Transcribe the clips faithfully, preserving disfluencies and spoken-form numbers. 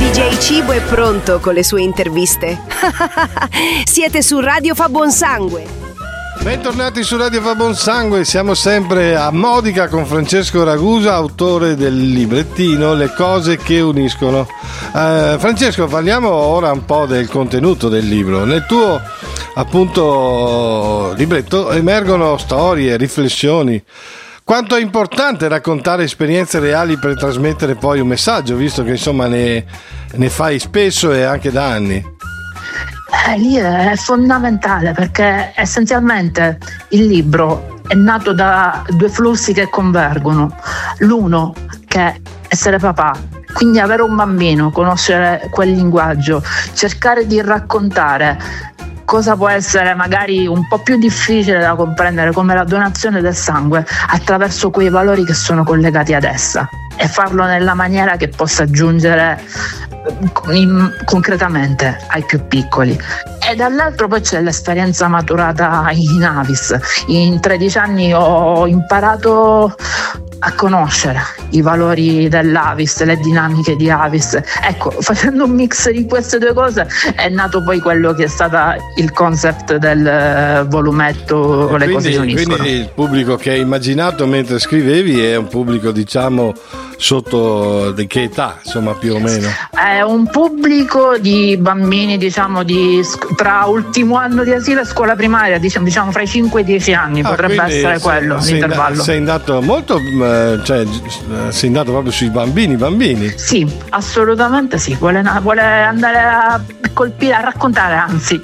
D J Cibo è pronto con le sue interviste. Siete su Radio Fa Buon Sangue. Bentornati su Radio Fa Buon Sangue, siamo sempre a Modica con Francesco Ragusa, autore del librettino Le cose che uniscono. Eh, Francesco, parliamo ora un po' del contenuto del libro. Nel tuo appunto libretto emergono storie, riflessioni. Quanto è importante raccontare esperienze reali per trasmettere poi un messaggio, visto che insomma ne, ne fai spesso e anche da anni? Eh, lì è fondamentale, perché essenzialmente il libro è nato da due flussi che convergono. L'uno che è essere papà, quindi avere un bambino, conoscere quel linguaggio, cercare di raccontare cosa può essere magari un po' più difficile da comprendere, come la donazione del sangue, attraverso quei valori che sono collegati ad essa, e farlo nella maniera che possa giungere in, concretamente ai più piccoli. E dall'altro poi c'è l'esperienza maturata in Avis. In tredici anni ho imparato a conoscere i valori dell'Avis, le dinamiche di Avis. Ecco, facendo un mix di queste due cose è nato poi quello che è stata il concept del volumetto e Le quindi, cose che uniscono. Quindi il pubblico che hai immaginato mentre scrivevi è un pubblico, diciamo, sotto di che età, insomma, più o meno? È un pubblico di bambini, diciamo, di tra ultimo anno di asilo e scuola primaria, diciamo, diciamo fra i cinque e i dieci anni, ah, potrebbe essere quello sei, l'intervallo. Sei andato molto, cioè sei andato proprio sui bambini, bambini? Sì, assolutamente sì, vuole, vuole andare a colpire, a raccontare anzi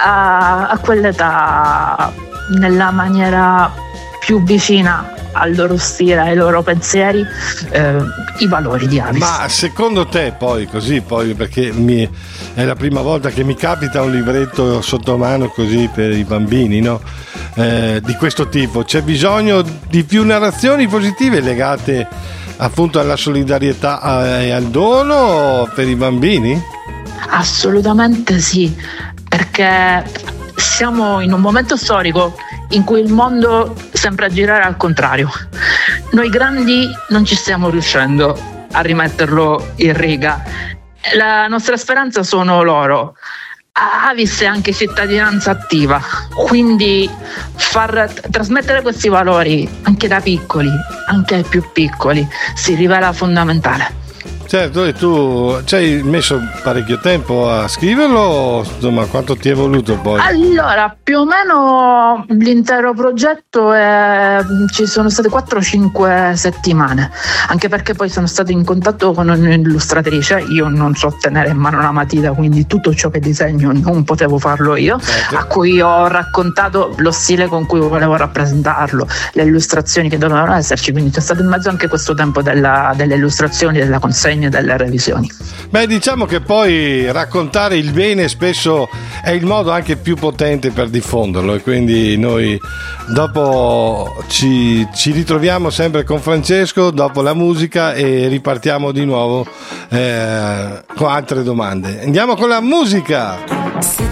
a, a quell'età nella maniera più vicina al loro stile, ai loro pensieri, eh, i valori di Avis. Ma secondo te poi così, poi perché mi, è la prima volta che mi capita un libretto sotto mano così per i bambini, no? Eh, di questo tipo, c'è bisogno di più narrazioni positive legate appunto alla solidarietà e al dono per i bambini? Assolutamente sì, perché siamo in un momento storico in cui il mondo sembra girare al contrario. Noi grandi non ci stiamo riuscendo a rimetterlo in riga. La nostra speranza sono loro. Avis è anche cittadinanza attiva, quindi far trasmettere questi valori anche da piccoli, anche ai più piccoli, si rivela fondamentale. Certo, e tu ci hai messo parecchio tempo a scriverlo, insomma, quanto ti è voluto poi? Allora, più o meno l'intero progetto è, ci sono state quattro cinque settimane, anche perché poi sono stato in contatto con un'illustratrice. Io non so tenere in mano una matita, quindi tutto ciò che disegno non potevo farlo io, certo. A cui ho raccontato lo stile con cui volevo rappresentarlo, le illustrazioni che dovevano esserci, quindi c'è stato in mezzo anche questo tempo della, delle illustrazioni, della consegna, delle revisioni. Beh, diciamo che poi raccontare il bene spesso è il modo anche più potente per diffonderlo, e quindi noi dopo ci, ci ritroviamo sempre con Francesco dopo la musica e ripartiamo di nuovo eh, con altre domande. Andiamo con la musica.